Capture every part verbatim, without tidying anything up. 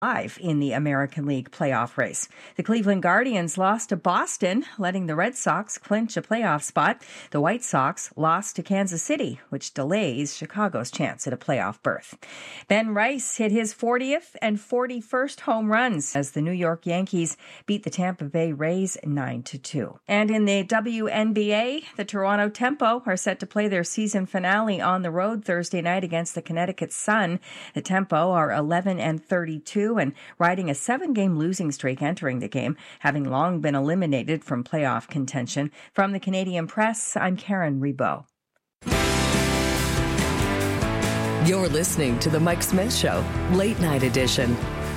Five in the American League playoff race. The Cleveland Guardians lost to Boston, letting the Red Sox clinch a playoff spot. The White Sox lost to Kansas City, which delays Chicago's chance at a playoff berth. Ben Rice hit his fortieth and forty-first home runs as the New York Yankees beat the Tampa Bay Rays nine to two. And in the W N B A, the Toronto Tempo are set to play their season finale on the road Thursday night against the Connecticut Sun. The Tempo are eleven and thirty-two and riding a seven-game losing streak entering the game, having long been eliminated from playoff contention. From the Canadian Press, I'm Karen Rebo. You're listening to The Mike Smith Show, Late Night Edition.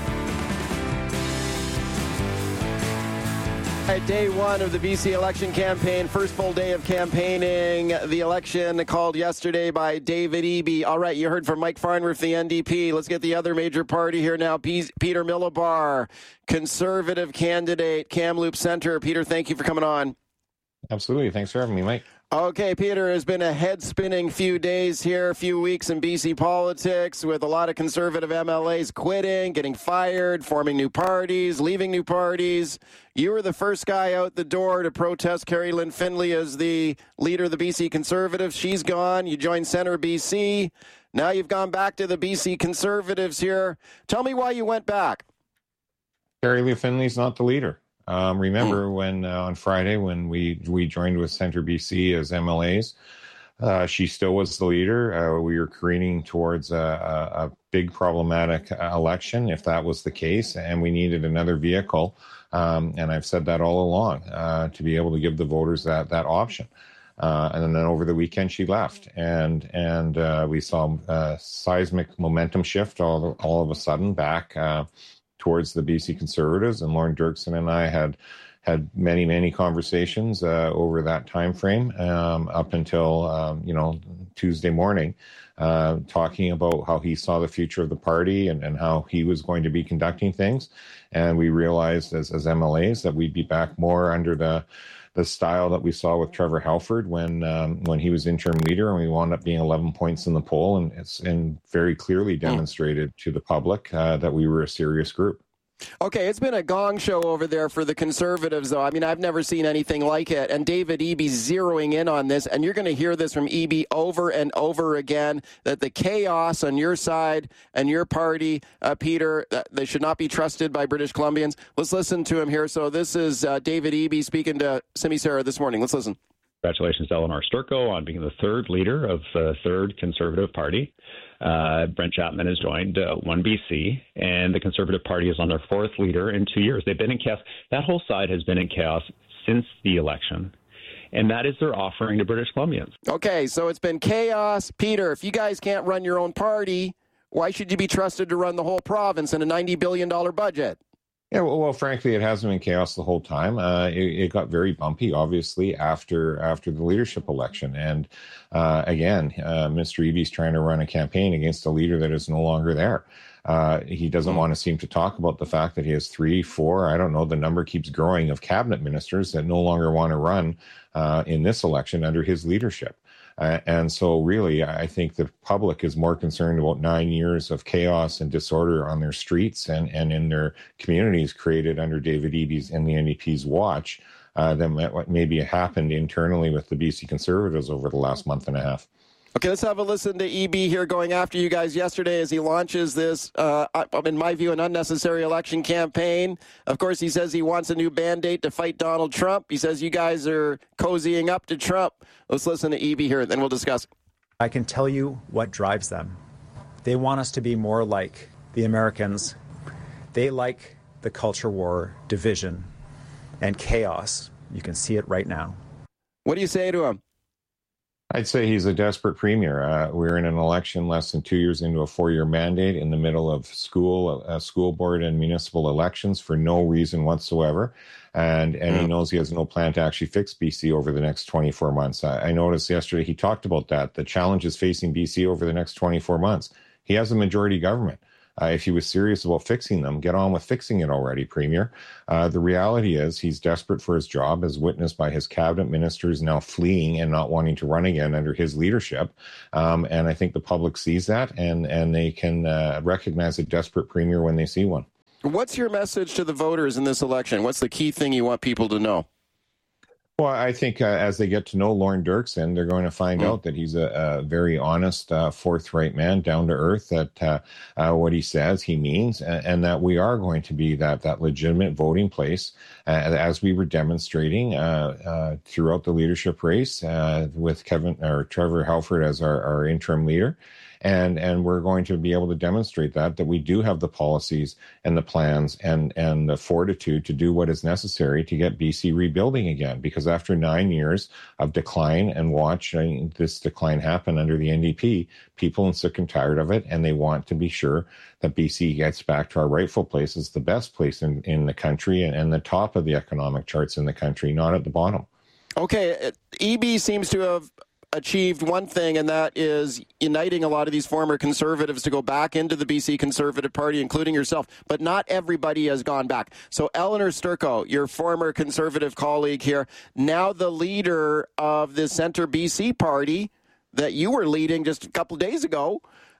Day one of the B C election campaign, first full day of campaigning. The election called yesterday by David Eby. All right, you heard from Mike Farnworth, the N D P. Let's get the other major party here now. P- Peter Millibar, Conservative candidate, Kamloops Centre. Peter, thank you for coming on. Absolutely. Thanks for having me, Mike. Okay, Peter, has been a head-spinning few days here, a few weeks in B C politics with a lot of Conservative M L As quitting, getting fired, forming new parties, leaving new parties. You were the first guy out the door to protest Carrie Lynn Findlay as the leader of the B C Conservatives. She's gone. You joined Centre B C. Now you've gone back to the B C Conservatives here. Tell me why you went back. Carrie Lynn Findlay's not the leader. Um, remember when uh, on Friday when we we joined with Centre B C as M L As, uh, she still was the leader. Uh, we were careening towards a, a, a big problematic election, if that was the case, and we needed another vehicle. Um, and I've said that all along, uh, to be able to give the voters that that option. Uh, and then over the weekend, she left, and and uh, we saw a seismic momentum shift all all of a sudden back Uh, towards the B C Conservatives, and Lauren Dirksen and I had had many, many conversations uh, over that time frame um, up until um, you know Tuesday morning, uh, talking about how he saw the future of the party and, and how he was going to be conducting things. And we realized as, as M L As that we'd be back more under the the style that we saw with Trevor Halford when um, when he was interim leader, and we wound up being eleven points in the poll, and it's and very clearly demonstrated to the public uh, that we were a serious group. Okay, it's been a gong show over there for the Conservatives, though. I mean, I've never seen anything like it. And David Eby zeroing in on this, and you're going to hear this from Eby over and over again, that the chaos on your side and your party, uh, Peter, uh, they should not be trusted by British Columbians. Let's listen to him here. So this is uh, David Eby speaking to Simi Sara this morning. Let's listen. Congratulations to Eleanor Sturko on being the third leader of the third Conservative Party. Uh, Brent Chapman has joined uh, one B C, and the Conservative Party is on their fourth leader in two years. They've been in chaos. That whole side has been in chaos since the election, and that is their offering to British Columbians. Okay, so it's been chaos. Peter, if you guys can't run your own party, why should you be trusted to run the whole province in a ninety billion dollars budget? Yeah, well, well, frankly, it hasn't been chaos the whole time. Uh, it, it got very bumpy, obviously, after after the leadership election. And uh, again, uh, Mister Eby's trying to run a campaign against a leader that is no longer there. Uh, he doesn't mm. want to seem to talk about the fact that he has three, four, I don't know, the number keeps growing of cabinet ministers that no longer want to run uh, in this election under his leadership. Uh, and so really, I think the public is more concerned about nine years of chaos and disorder on their streets and, and in their communities created under David Eby's and the N D P's watch uh, than what maybe happened internally with the B C Conservatives over the last month and a half. Okay, let's have a listen to Eby here going after you guys yesterday as he launches this, uh, in my view, an unnecessary election campaign. Of course, he says he wants a new Band-Aid to fight Donald Trump. He says you guys are cozying up to Trump. Let's listen to Eby here, then we'll discuss. I can tell you what drives them. They want us to be more like the Americans. They like the culture war, division, and chaos. You can see it right now. What do you say to him? I'd say he's a desperate premier. Uh, we're in an election less than two years into a four-year mandate in the middle of school, uh, school board and municipal elections for no reason whatsoever. And, and mm. he knows he has no plan to actually fix B C over the next twenty-four months. I, I noticed yesterday he talked about that, the challenges facing B C over the next twenty-four months. He has a majority government. Uh, if he was serious about fixing them, get on with fixing it already, Premier. Uh, the reality is he's desperate for his job, as witnessed by his cabinet ministers now fleeing and not wanting to run again under his leadership. Um, and I think the public sees that, and, and they can uh, recognize a desperate Premier when they see one. What's your message to the voters in this election? What's the key thing you want people to know? Well, I think uh, as they get to know Lorne Dirksen, they're going to find mm. out that he's a, a very honest, uh, forthright man, down to earth, that uh, uh, what he says, he means, and, and that we are going to be that that legitimate voting place, uh, as we were demonstrating uh, uh, throughout the leadership race uh, with Kevin or Trevor Halford as our, our interim leader. And and we're going to be able to demonstrate that, that we do have the policies and the plans and, and the fortitude to do what is necessary to get B C rebuilding again. Because after nine years of decline and watching this decline happen under the N D P, people are sick and tired of it, and they want to be sure that B C gets back to our rightful place as the best place in, in the country and, and the top of the economic charts in the country, not at the bottom. Okay, E B seems to have achieved one thing, and that is uniting a lot of these former Conservatives to go back into the B C Conservative Party, including yourself. But not everybody has gone back. So Elinor Sturko, your former Conservative colleague here, now the leader of the Centre B C Party that you were leading just a couple of days ago,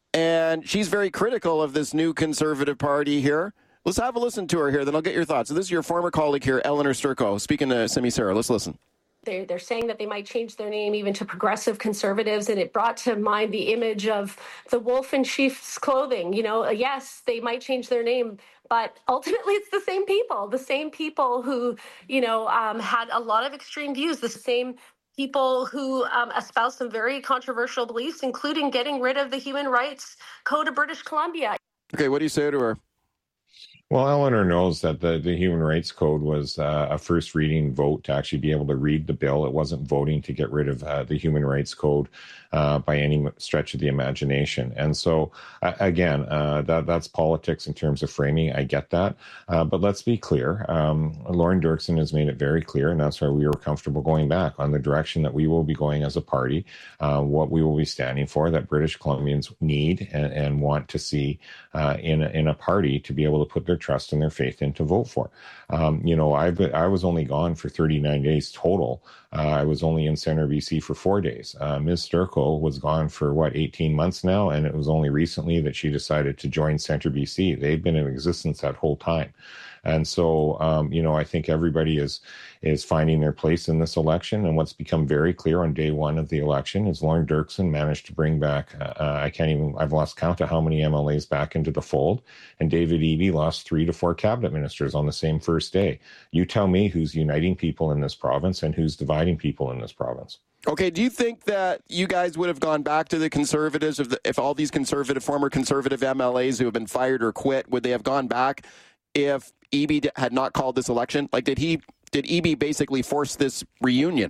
and she's very critical of this new Conservative Party here. Let's have a listen to her here, then I'll get your thoughts. So this is your former colleague here, Elinor Sturko, speaking to Simi Sara. Let's listen. They're, they're saying that they might change their name even to Progressive Conservatives, and it brought to mind the image of the wolf in sheep's clothing. You know, yes, they might change their name, but ultimately it's the same people, the same people who, you know, um, had a lot of extreme views, the same people who um, espouse some very controversial beliefs, including getting rid of the Human Rights Code of British Columbia. Okay, what do you say to her? Well, Elinor knows that the, the Human Rights Code was uh, a first reading vote to actually be able to read the bill. It wasn't voting to get rid of uh, the Human Rights Code uh, by any stretch of the imagination. And so, uh, again, uh, that that's politics in terms of framing. I get that. Uh, but let's be clear. Um, Lorne Dirksen has made it very clear, and that's why we were comfortable going back on the direction that we will be going as a party, uh, what we will be standing for, that British Columbians need and, and want to see uh, in, a, in a party to be able to put their trust and their faith in to vote for. Um, you know, I I was only gone for thirty-nine days total. Uh, I was only in Centre B C for four days. Uh, Miz Sturko was gone for, what, eighteen months now, and it was only recently that she decided to join Centre B C. They've been in existence that whole time. And so, um, you know, I think everybody is is finding their place in this election. And what's become very clear on day one of the election is Lorne Dirksen managed to bring back, uh, I can't even, I've lost count of how many M L As back into the fold. And David Eby lost three to four cabinet ministers on the same first day. You tell me who's uniting people in this province and who's dividing people in this province. Okay, do you think that you guys would have gone back to the Conservatives if, the, if all these conservative, former Conservative M L As who have been fired or quit, would they have gone back if Eby had not called this election? Like, did he, did Eby basically force this reunion?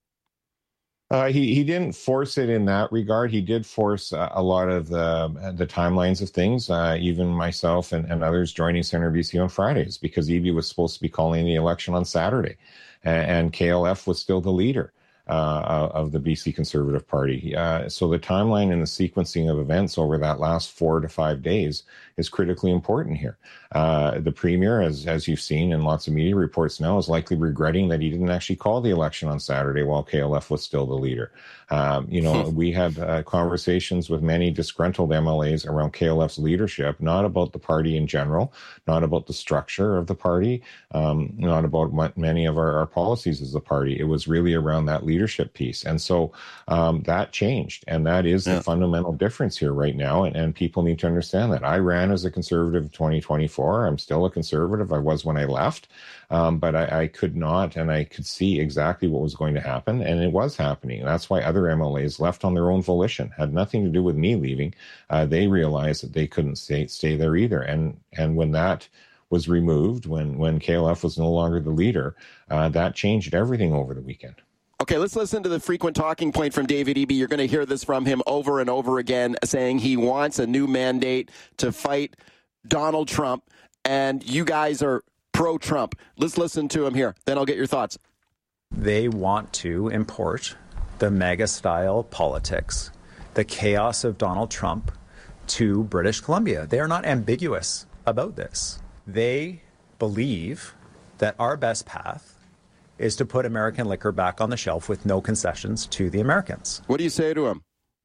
Uh, he he didn't force it in that regard. He did force uh, a lot of the the timelines of things. Uh, even myself and, and others joining Centre B C on Fridays, because Eby was supposed to be calling the election on Saturday, and, and K L F was still the leader uh, of the B C Conservative Party. Uh, so the timeline and the sequencing of events over that last four to five days is critically important here. Uh, the Premier, as as you've seen in lots of media reports now, is likely regretting that he didn't actually call the election on Saturday while K L F was still the leader. Um, you know, we had uh, conversations with many disgruntled M L As around K L F's leadership, not about the party in general, not about the structure of the party, um, not about what many of our, our policies as a party. It was really around that leadership piece. And so um, that changed. And that is yeah. the fundamental difference here right now. And, and people need to understand that. I ran as a Conservative in twenty twenty-four. I'm still a Conservative. I was when I left. Um, but I, I could not, and I could see exactly what was going to happen, and it was happening. That's why other M L As left on their own volition. Had nothing to do with me leaving. Uh, they realized that they couldn't stay stay there either. And and when that was removed, when when K L F was no longer the leader, uh, that changed everything over the weekend. Okay, let's listen to the frequent talking point from David Eby. You're going to hear this from him over and over again, saying he wants a new mandate to fight Donald Trump, and you guys are pro-Trump. Let's listen to him here. Then I'll get your thoughts. They want to import the MAGA-style politics, the chaos of Donald Trump, to British Columbia. They are not ambiguous about this. They believe that our best path is to put American liquor back on the shelf with no concessions to the Americans. What do you say to him?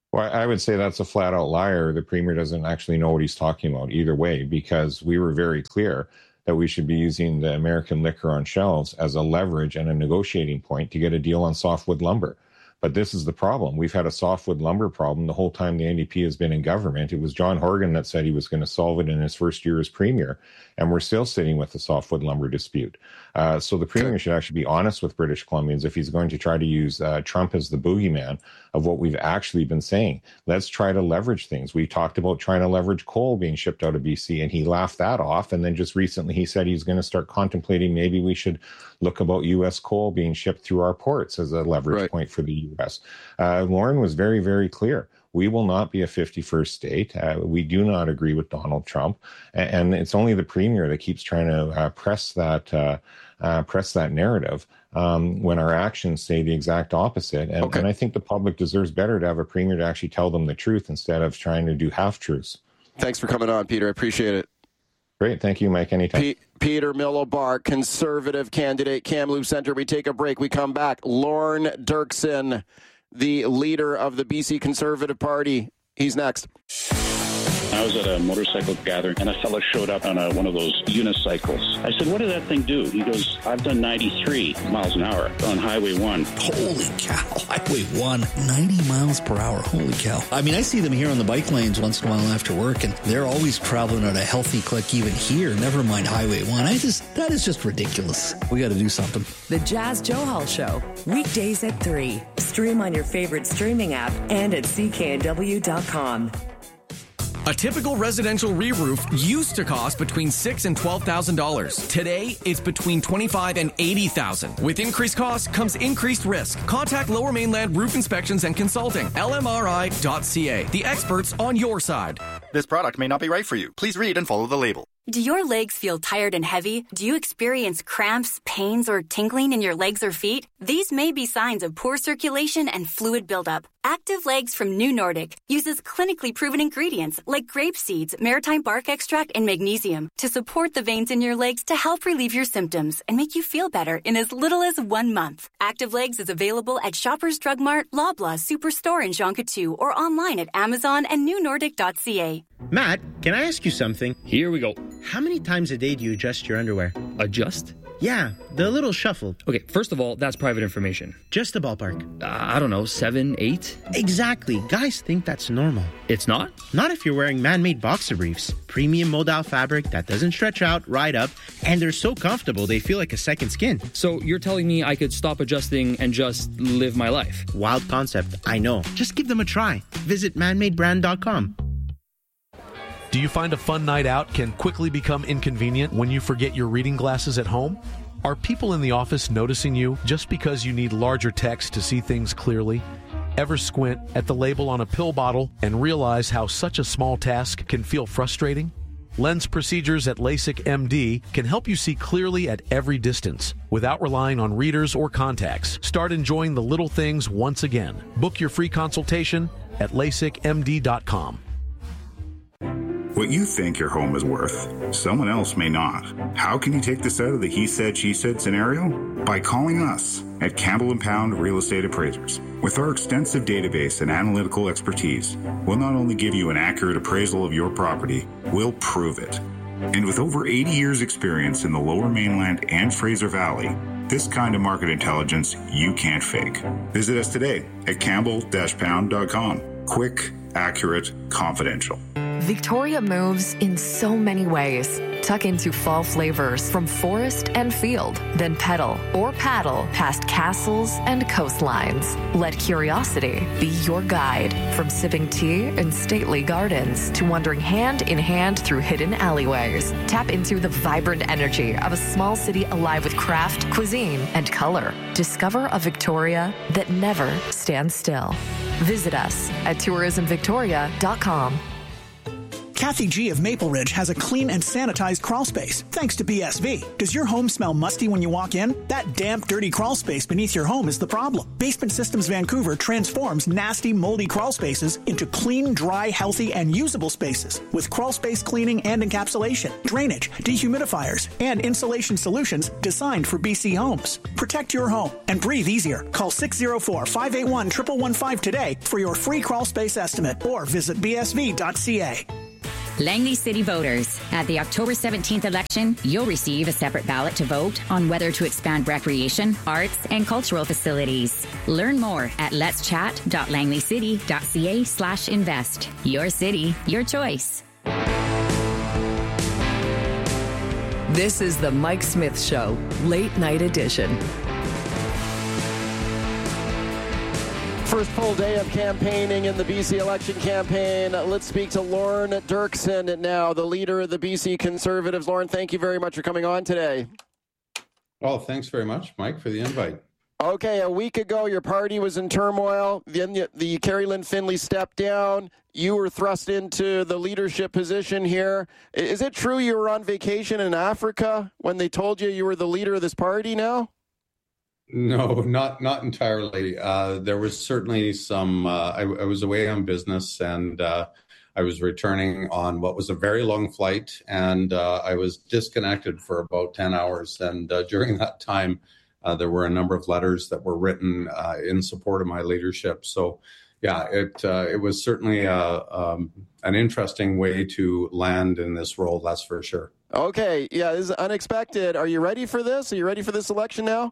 Well, I would say that's a flat out liar. The Premier doesn't actually know what he's talking about either way, because we were very clear that we should be using the American liquor on shelves as a leverage and a negotiating point to get a deal on softwood lumber. But this is the problem. We've had a softwood lumber problem the whole time the N D P has been in government. It was John Horgan that said he was going to solve it in his first year as Premier, and we're still sitting with the softwood lumber dispute. Uh, so the Premier should actually be honest with British Columbians if he's going to try to use uh, Trump as the boogeyman of what we've actually been saying. Let's try to leverage things. We talked about trying to leverage coal being shipped out of B C, and he laughed that off. And then just recently he said he's going to start contemplating maybe we should look about U S coal being shipped through our ports as a leverage right. point for the U S. Uh, Lauren was very, very clear. We will not be a fifty-first state. Uh, we do not agree with Donald Trump. And, and it's only the Premier that keeps trying to uh, press that uh, uh, press that narrative um, when our actions say the exact opposite. And, okay. and I think the public deserves better to have a Premier to actually tell them the truth instead of trying to do half-truths. Thanks for coming on, Peter. I appreciate it. Great. Thank you, Mike. Anytime. P- Peter Milobar, Conservative candidate, Kamloops Centre. We take a break. We come back. Lorne Dirksen, the leader of the B C Conservative Party. He's next. I was at a motorcycle gathering, and a fella showed up on a, one of those unicycles. I said, what did that thing do? He goes, I've done ninety-three miles an hour on Highway one. Holy cow, Highway one, ninety miles per hour. Holy cow. I mean, I see them here on the bike lanes once in a while after work, and they're always traveling at a healthy click even here, never mind Highway one. I just, that is just ridiculous. We got to do something. The Jazz Johal Show, weekdays at three. Stream on your favorite streaming app and at C K N W dot com. A typical residential re-roof used to cost between six thousand dollars and twelve thousand dollars. Today, it's between twenty-five thousand dollars and eighty thousand dollars. With increased costs comes increased risk. Contact Lower Mainland Roof Inspections and Consulting, L M R I dot C A. The experts on your side. This product may not be right for you. Please read and follow the label. Do your legs feel tired and heavy? Do you experience cramps, pains, or tingling in your legs or feet? These may be signs of poor circulation and fluid buildup. Active Legs from New Nordic uses clinically proven ingredients like grape seeds, maritime bark extract, and magnesium to support the veins in your legs to help relieve your symptoms and make you feel better in as little as one month. Active Legs is available at Shoppers Drug Mart, Loblaw Superstore in Jonquière, or online at Amazon and new nordic dot c a. Matt, can I ask you something? Here we go. How many times a day do you adjust your underwear? Adjust? Yeah, the little shuffle. Okay, first of all, that's private information. Just a ballpark. Uh, I don't know, seven, eight? Exactly. Guys think that's normal. It's not? Not if you're wearing man-made boxer briefs. Premium modal fabric that doesn't stretch out, ride up, and they're so comfortable they feel like a second skin. So you're telling me I could stop adjusting and just live my life? Wild concept, I know. Just give them a try. Visit man made brand dot com. Do you find a fun night out can quickly become inconvenient when you forget your reading glasses at home? Are people in the office noticing you just because you need larger text to see things clearly? Ever squint at the label on a pill bottle and realize how such a small task can feel frustrating? Lens procedures at LASIK M D can help you see clearly at every distance without relying on readers or contacts. Start enjoying the little things once again. Book your free consultation at lasik m d dot com. What you think your home is worth, someone else may not. How can you take this out of the he said, she said scenario? By calling us at Campbell and Pound Real Estate Appraisers. With our extensive database and analytical expertise, we'll not only give you an accurate appraisal of your property, we'll prove it. And with over eighty years experience in the Lower Mainland and Fraser Valley, this kind of market intelligence you can't fake. Visit us today at campbell dash pound dot com. Quick, accurate, confidential. Victoria moves in so many ways. Tuck into fall flavors from forest and field, then pedal or paddle past castles and coastlines. Let curiosity be your guide, from sipping tea in stately gardens to wandering hand in hand through hidden alleyways. Tap into the vibrant energy of a small city alive with craft, cuisine, and color. Discover a Victoria that never stands still. Visit us at tourism victoria dot com. Kathy G. of Maple Ridge has a clean and sanitized crawl space, thanks to B S V. Does your home smell musty when you walk in? That damp, dirty crawl space beneath your home is the problem. Basement Systems Vancouver transforms nasty, moldy crawl spaces into clean, dry, healthy, and usable spaces with crawl space cleaning and encapsulation, drainage, dehumidifiers, and insulation solutions designed for B C homes. Protect your home and breathe easier. Call six oh four, five eight one, one one one five today for your free crawl space estimate or visit b s v dot c a. Langley City voters, at the October seventeenth election, you'll receive a separate ballot to vote on whether to expand recreation, arts, and cultural facilities. Learn more at letschat dot langley city dot c a slash invest. Your city, your choice. This is the Mike Smith Show, late night edition. First full day of campaigning in the B C election campaign. Let's speak to Lorne Dirksen now, the leader of the B C Conservatives. Lorne, thank you very much for coming on today. Oh, thanks very much, Mike, for the invite. Okay, a week ago, your party was in turmoil. Then the, the Kerry Lynn Finley stepped down. You were thrust into the leadership position here. Is it true you were on vacation in Africa when they told you you were the leader of this party now? No, not not entirely. Uh, there was certainly some, uh, I, I was away on business and uh, I was returning on what was a very long flight, and uh, I was disconnected for about ten hours. And uh, during that time, uh, there were a number of letters that were written uh, in support of my leadership. So, yeah, it uh, it was certainly a, um, an interesting way to land in this role, that's for sure. Okay, yeah, this is unexpected. Are you ready for this? Are you ready for this election now?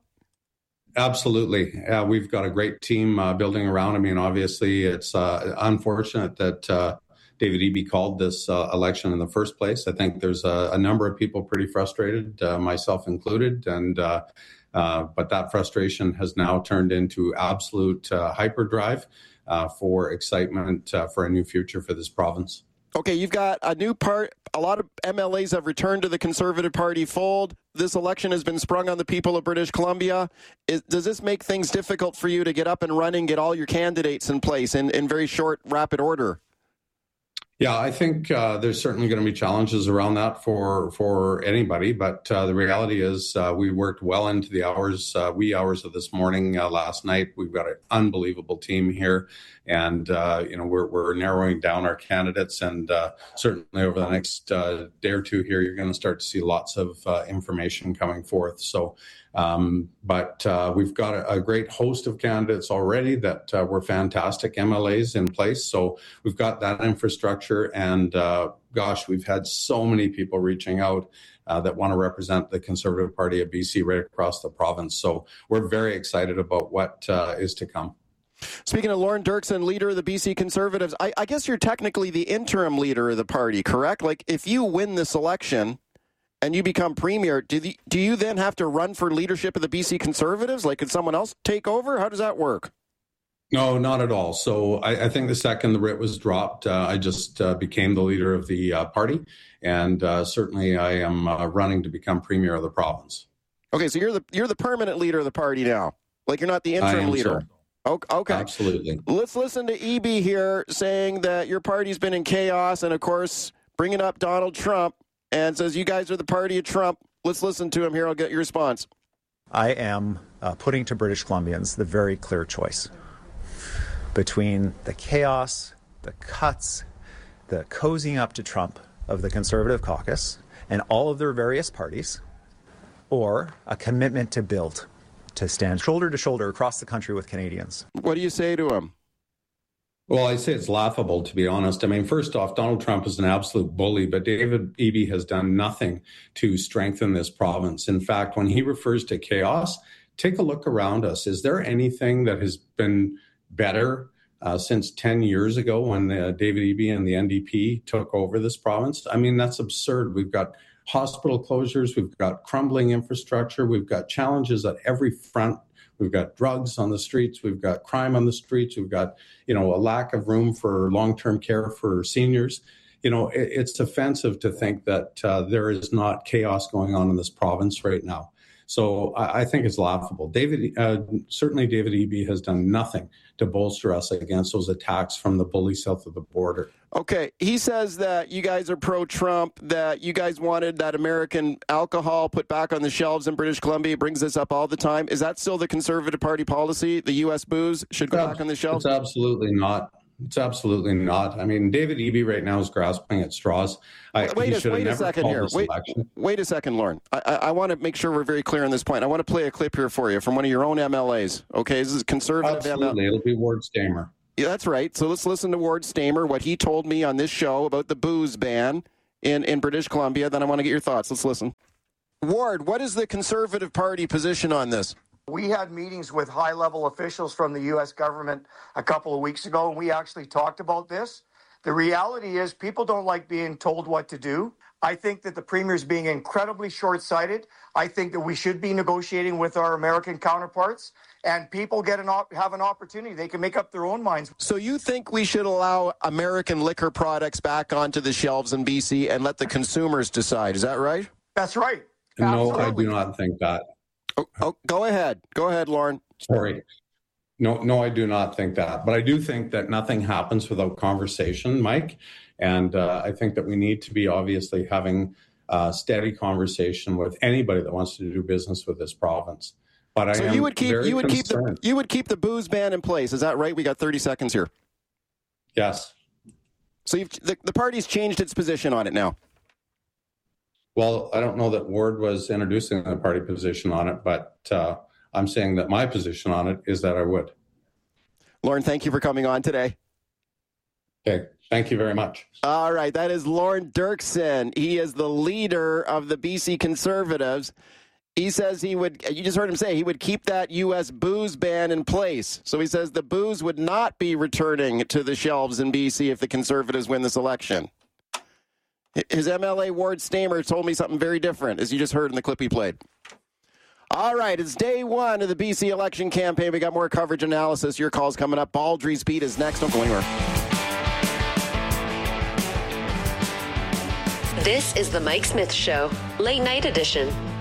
Absolutely. Uh, we've got a great team uh, building around. I mean, obviously, it's uh, unfortunate that uh, David Eby called this uh, election in the first place. I think there's a, a number of people pretty frustrated, uh, myself included, and uh, uh, but that frustration has now turned into absolute uh, hyperdrive uh, for excitement uh, for a new future for this province. Okay, you've got a new part. A lot of M L As have returned to the Conservative Party fold. This election has been sprung on the people of British Columbia. Is, does this make things difficult for you to get up and running, get all your candidates in place in, in very short, rapid order? Yeah, I think uh, there's certainly going to be challenges around that for for anybody. But uh, the reality is uh, we worked well into the hours, uh, wee hours of this morning, uh, last night. We've got an unbelievable team here. And, uh, you know, we're, we're narrowing down our candidates. And uh, certainly over the next uh, day or two here, you're going to start to see lots of uh, information coming forth. So, um, but uh, we've got a, a great host of candidates already that uh, were fantastic M L As in place. So we've got that infrastructure. And uh, gosh, we've had so many people reaching out uh, that want to represent the Conservative Party of B C right across the province. So we're very excited about what uh, is to come. Speaking of Lorne Dirksen, leader of the B C Conservatives, I, I guess you're technically the interim leader of the party, correct? Like, if you win this election and you become premier, do, the, do you then have to run for leadership of the B C Conservatives? Like, could someone else take over? How does that work? No, not at all. So I, I think the second the writ was dropped, uh, I just uh, became the leader of the uh, party. And uh, certainly I am uh, running to become premier of the province. Okay, so you're the you're the permanent leader of the party now. Like, you're not the interim leader. So. Okay. Absolutely. Let's listen to Eby here saying that your party's been in chaos and, of course, bringing up Donald Trump and says you guys are the party of Trump. Let's listen to him here. I'll get your response. I am uh, putting to British Columbians the very clear choice between the chaos, the cuts, the cozying up to Trump of the Conservative caucus and all of their various parties, or a commitment to build, to stand shoulder to shoulder across the country with Canadians. What do you say to him? Well, I say it's laughable, to be honest. I mean, first off, Donald Trump is an absolute bully, but David Eby has done nothing to strengthen this province. In fact, when he refers to chaos, take a look around us. Is there anything that has been better uh, since ten years ago when uh, David Eby and the N D P took over this province? I mean, that's absurd. We've got hospital closures, we've got crumbling infrastructure, we've got challenges at every front. We've got drugs on the streets, we've got crime on the streets, we've got, you know, a lack of room for long-term care for seniors. You know, it, it's offensive to think that uh, there is not chaos going on in this province right now. So I, I think it's laughable. David, uh, certainly David Eby has done nothing to bolster us against those attacks from the bully south of the border. Okay, he says that you guys are pro-Trump, that you guys wanted that American alcohol put back on the shelves in British Columbia. He brings this up all the time. Is that still the Conservative Party policy? The U S booze should go it's back on the shelves? It's absolutely not. It's absolutely not. I mean, David Eby right now is grasping at straws. I, wait he a, should wait have a never second called here. this Wait, election. wait a second, Lauren. I, I, I want to make sure we're very clear on this point. I want to play a clip here for you from one of your own M L As. Okay, this is Conservative Absolutely. M L A. It'll be Ward Stamer. Yeah, that's right. So let's listen to Ward Stamer, what he told me on this show about the booze ban in, in British Columbia. Then I want to get your thoughts. Let's listen. Ward, what is the Conservative Party position on this? We had meetings with high-level officials from the U S government a couple of weeks ago, and we actually talked about this. The reality is people don't like being told what to do. I think that the Premier is being incredibly short-sighted. I think that we should be negotiating with our American counterparts, and people get an op- have an opportunity. They can make up their own minds. So you think we should allow American liquor products back onto the shelves in B C and let the consumers decide? Is that right? That's right. No, Absolutely. I do not think that. Oh, oh, go ahead. Go ahead, Lauren. Sorry. No, no, I do not think that. But I do think that nothing happens without conversation, Mike. And uh, I think that we need to be obviously having uh, steady conversation with anybody that wants to do business with this province. But I so am you would keep very you would concerned. keep the you would keep the booze ban in place. Is that right? We got thirty seconds here. Yes. So you've, the the party's changed its position on it now. Well, I don't know that Ward was introducing the party position on it, but uh, I'm saying that my position on it is that I would. Lauren, thank you for coming on today. Okay. Thank you very much. All right. That is Lauren Dirksen. He is the leader of the B C Conservatives. He says he would, you just heard him say, he would keep that U S booze ban in place. So he says the booze would not be returning to the shelves in B C if the Conservatives win this election. His M L A Ward Stamer told me something very different, as you just heard in the clip he played. All right, it's day one of the B C election campaign. We got more coverage analysis. Your call's coming up. Baldry's Beat is next. Don't go anywhere. This is the Mike Smith Show, late night edition.